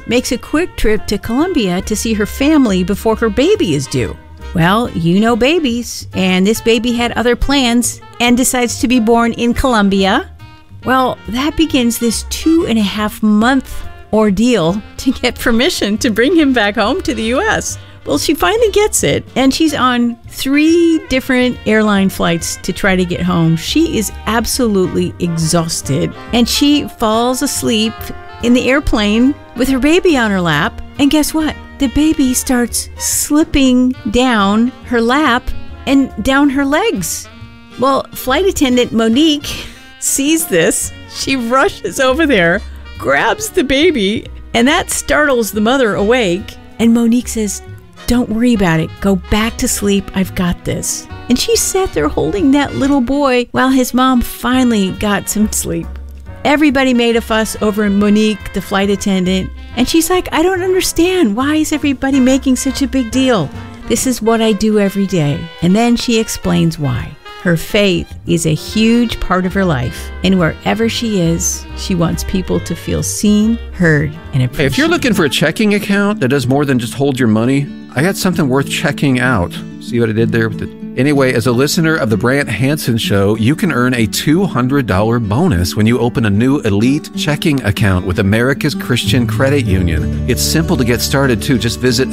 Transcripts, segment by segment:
makes a quick trip to Colombia to see her family before her baby is due. Well, you know babies, and this baby had other plans and decides to be born in Colombia. Well, that begins this 2.5-month ordeal to get permission to bring him back home to the U.S. Well, she finally gets it, and she's on 3 different airline flights to try to get home. She is absolutely exhausted, and she falls asleep in the airplane with her baby on her lap. And guess what? The baby starts slipping down her lap and down her legs. Well, flight attendant Monique sees this. She rushes over there, grabs the baby, and that startles the mother awake. And Monique says, "Don't worry about it. Go back to sleep. I've got this." And she sat there holding that little boy while his mom finally got some sleep. Everybody made a fuss over Monique, the flight attendant, and she's like, "I don't understand. Why is everybody making such a big deal? This is what I do every day." And then she explains why. Her faith is a huge part of her life, and wherever she is, she wants people to feel seen, heard, and appreciated. Hey, if you're looking for a checking account that does more than just hold your money, I got something worth checking out. See what I did there with it? Anyway, as a listener of the Brant Hansen Show, you can earn a $200 bonus when you open a new Elite checking account with America's Christian Credit Union. It's simple to get started, too. Just visit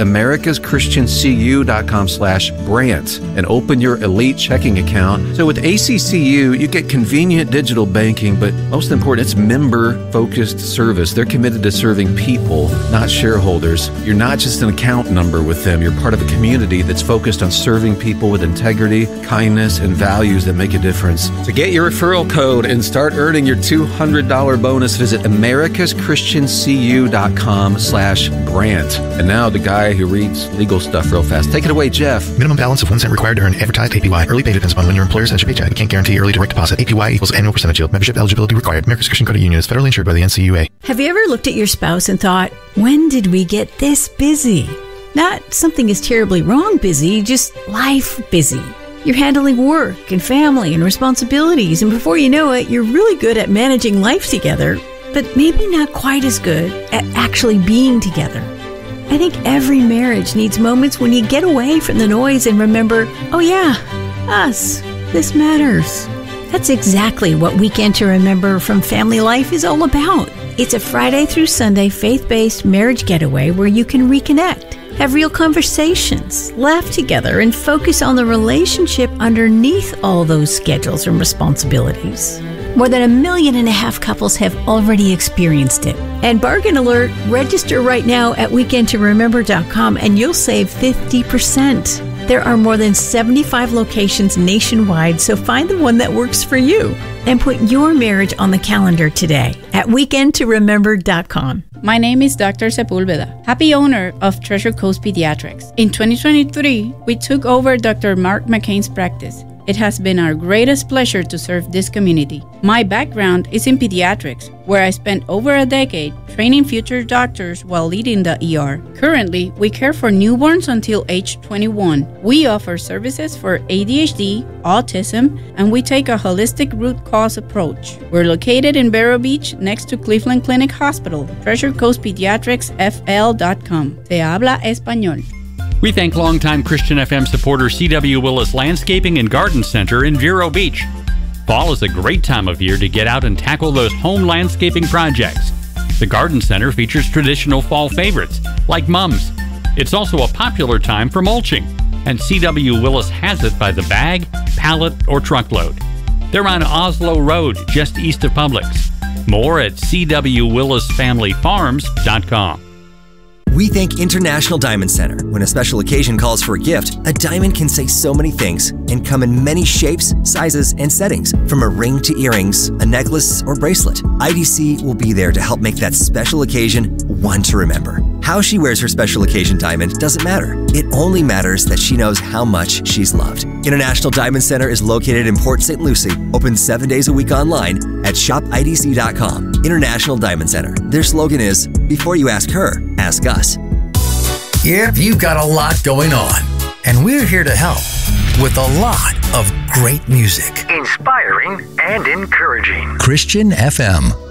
americaschristiancu.com/Brant and open your Elite checking account. So with ACCU, you get convenient digital banking, but most important, it's member-focused service. They're committed to serving people, not shareholders. You're not just an account number with them. You're part of a community that's focused on serving people with integrity, kindness, and values that make a difference. To get your referral code and start earning your $200 bonus, visit americaschristiancu.com/Brant. And now the guy who reads legal stuff real fast. Take it away, Jeff. Minimum balance of 1 cent required to earn advertised APY. Early pay depends upon when your employer sends your paycheck. We can't guarantee early direct deposit. APY equals annual percentage yield. Membership eligibility required. America's Christian Credit Union is federally insured by the NCUA. Have you ever looked at your spouse and thought, when did we get this busy? Not something is terribly wrong busy, just life busy. You're handling work and family and responsibilities, and before you know it, you're really good at managing life together, but maybe not quite as good at actually being together. I think every marriage needs moments when you get away from the noise and remember, oh yeah, us, this matters. That's exactly what Weekend to Remember from Family Life is all about. It's a Friday through Sunday faith-based marriage getaway where you can reconnect, have real conversations, laugh together, and focus on the relationship underneath all those schedules and responsibilities. More than 1.5 million couples have already experienced it. And bargain alert, register right now at weekendtoremember.com and you'll save 50%. There are more than 75 locations nationwide, so find the one that works for you and put your marriage on the calendar today at weekendtoremember.com. My name is Dr. Sepulveda, happy owner of Treasure Coast Pediatrics. In 2023, we took over Dr. Mark McCain's practice. It has been our greatest pleasure to serve this community. My background is in pediatrics, where I spent over a decade training future doctors while leading the ER. Currently, we care for newborns until age 21. We offer services for ADHD, autism, and we take a holistic root cause approach. We're located in Vero Beach, next to Cleveland Clinic Hospital. TreasureCoastPediatricsFL.com. Se habla español. We thank longtime Christian FM supporter C.W. Willis Landscaping and Garden Center in Vero Beach. Fall is a great time of year to get out and tackle those home landscaping projects. The Garden Center features traditional fall favorites, like mums. It's also a popular time for mulching, and C.W. Willis has it by the bag, pallet, or truckload. They're on Oslo Road, just east of Publix. More at cwwillisfamilyfarms.com. We thank International Diamond Center. When a special occasion calls for a gift, a diamond can say so many things and come in many shapes, sizes, and settings, from a ring to earrings, a necklace, or bracelet. IDC will be there to help make that special occasion one to remember. How she wears her special occasion diamond doesn't matter. It only matters that she knows how much she's loved. International Diamond Center is located in Port St. Lucie, open 7 days a week online at shopidc.com. International Diamond Center. Their slogan is, before you ask her, ask us. Yep, you've got a lot going on, and we're here to help with a lot of great music. Inspiring and encouraging. Christian FM.